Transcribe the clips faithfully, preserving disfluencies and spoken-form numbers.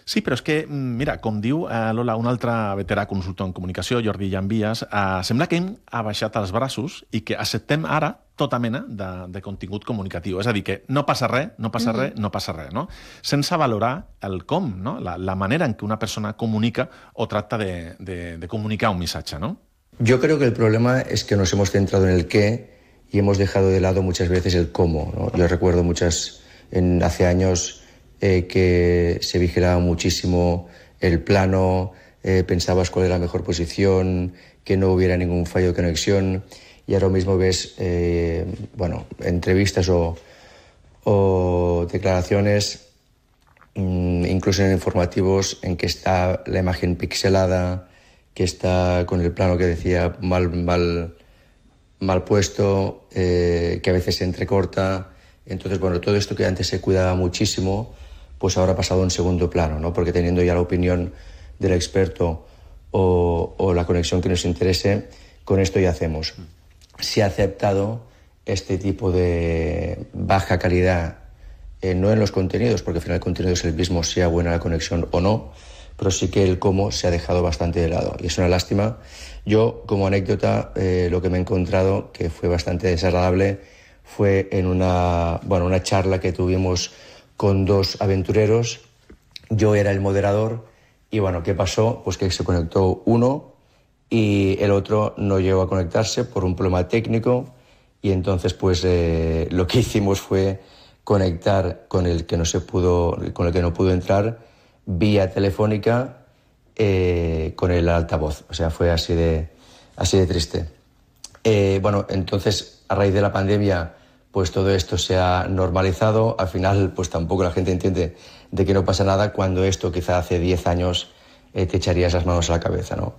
Sí, però és que, mira, com diu eh, Lola, un altre veterà consultor en comunicació, Jordi Llambies, eh, sembla que hem abaixat els braços i que acceptem ara tota mena de, de contingut comunicatiu. És a dir, que no passa res, no passa mm. res, no passa res, no? Sense valorar el com, no? La, la manera en què una persona comunica o tracta de, de, de comunicar un missatge, no? Yo creo que el problema es que nos hemos centrado en el qué y hemos dejado de lado muchas veces el cómo, ¿no? Yo recuerdo muchas, en, hace años eh, que se vigilaba muchísimo el plano, eh, pensabas cuál era la mejor posición, que no hubiera ningún fallo de conexión, y ahora mismo ves, eh, bueno, entrevistas o, o declaraciones, mmm, incluso en informativos, en que está la imagen pixelada, que está con el plano que decía mal, mal, mal puesto, eh, que a veces se entrecorta. Entonces, bueno, todo esto que antes se cuidaba muchísimo, pues ahora ha pasado a un segundo plano, ¿no? Porque teniendo ya la opinión del experto o, o la conexión que nos interese, con esto ya hacemos. Se ha aceptado este tipo de baja calidad, eh, no en los contenidos, porque al final el contenido es el mismo, sea buena la conexión o no, pero sí que el cómo se ha dejado bastante de lado. Y es una lástima. Yo, como anécdota, eh, lo que me he encontrado, que fue bastante desagradable, fue en una, bueno, una charla que tuvimos con dos aventureros. Yo era el moderador y, bueno, ¿qué pasó? Pues que se conectó uno y el otro no llegó a conectarse por un problema técnico, y entonces, pues, eh, lo que hicimos fue conectar con el que no se pudo, con el que no pudo entrar, vía telefónica, eh, con el altavoz. O sea, fue así de, así de triste. Eh, bueno, entonces, a raíz de la pandemia, pues todo esto se ha normalizado. Al final, pues tampoco la gente entiende de que no pasa nada, cuando esto quizá hace diez años eh, te echarías las manos a la cabeza, ¿no?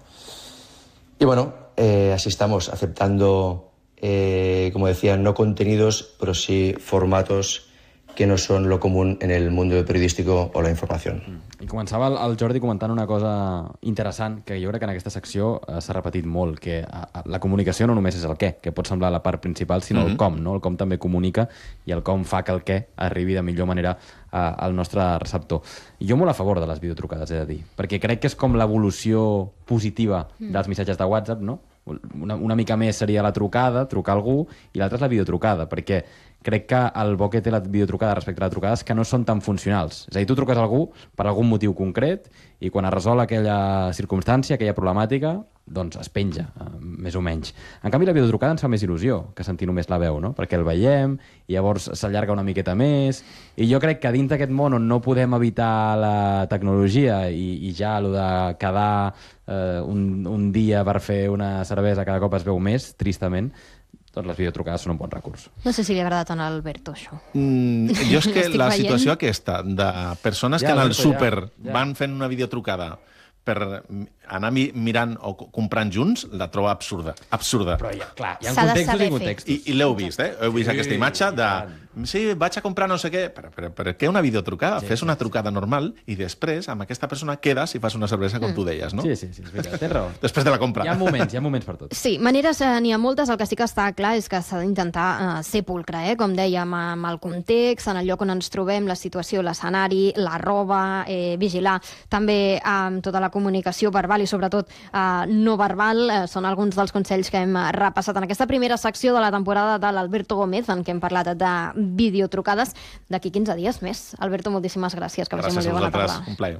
Y bueno, eh, así estamos, aceptando, eh, como decía, no contenidos, pero sí formatos que no són lo común en el mundo periodístico o la informació. I començava el, el Jordi comentant una cosa interessant, que jo crec que en aquesta secció eh, s'ha repetit molt, que a, a, la comunicació no només és el què, que pot semblar la part principal, sinó mm-hmm. el com, no? El com també comunica, i el com fa que el què arribi de millor manera a, al nostre receptor. I jo molt a favor de les videotrucades, he de dir, perquè crec que és com l'evolució positiva mm. dels missatges de WhatsApp, no? Una, una mica més seria la trucada, trucar a algú, i l'altra és la videotrucada, perquè crec que el bo que té la videotrucada respecte a la trucada és que no són tan funcionals. És a dir, tu truques a algú per algun motiu concret i quan es resol aquella circumstància, aquella problemàtica, doncs es penja, eh, més o menys. En canvi, la videotrucada ens fa més il·lusió que sentir només la veu, no? Perquè el veiem i llavors s'allarga una miqueta més. I jo crec que dins d'aquest món on no podem evitar la tecnologia i, i ja allò de quedar eh, un, un dia per fer una cervesa cada cop es veu més, tristament, doncs les videotrucades són un bon recurs. No sé si li ha agradat a Alberto, això. Mm, jo és que la veient. situació aquesta de persones ja, que en el súper ja, ja. van fent una videotrucada per anar mi mirant o comprant junts, la trobo absurda. Absurda. Però ja, clar, hi ha contextos i contextos. I, i l'heu vist, eh? Heu vist sí, aquesta imatge de... Sí, vaig a comprar no sé què. Per, per, per què una videotrucada? Sí, Fes una trucada sí. normal i després amb aquesta persona quedes i fas una cervesa, com mm. tu deies, no? Sí, sí, sí, és veritat. Tens raó. Després de la compra. Hi ha moments, hi ha moments per tot. Sí, maneres eh, n'hi ha moltes. El que sí que està clar és que s'ha d'intentar eh, ser pulcre, eh? Com dèiem, amb el context, en el lloc on ens trobem, la situació, l'escenari, la roba, eh, vigilar també amb tota la comunicació verbal i sobretot eh, no verbal. Eh, són alguns dels consells que hem repassat en aquesta primera secció de la temporada de l'Alberto Gómez, en què hem parlat de videotrucades. D'aquí quinze dies més. Alberto, moltíssimes gràcies. Que gràcies a vosaltres. Un plaer.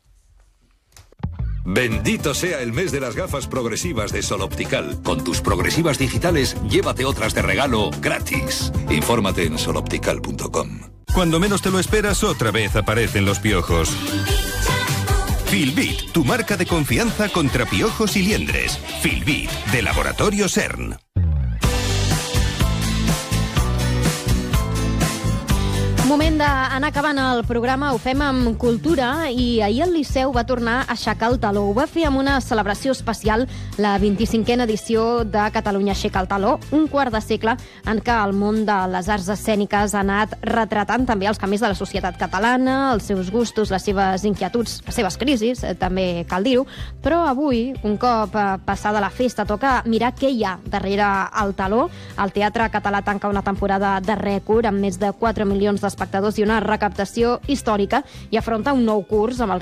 Bendito sea el mes de las gafas progresivas de Sol Optical. Con tus progresivas digitales, llévate otras de regalo gratis. Infórmate en sol optical punto com. Cuando menos te lo esperas, otra vez aparecen los piojos. Filbit, tu marca de confianza contra piojos y liendres. Filbit, de Laboratorio CERN. Moment d'anar acabant el programa, ho fem amb cultura, i ahir el Liceu va tornar a aixecar el taló. Ho va fer amb una celebració especial, la vint-i-cinquena edició de Catalunya aixeca el taló, un quart de segle en què el món de les arts escèniques ha anat retratant també els canvis de la societat catalana, els seus gustos, les seves inquietuds, les seves crisis, eh, també cal dir-ho, però avui, un cop eh, passada la festa, toca mirar què hi ha darrere el taló. El Teatre Català tanca una temporada de rècord amb més de quatre milions d'espectadors i una recaptació històrica i afronta un nou curs amb el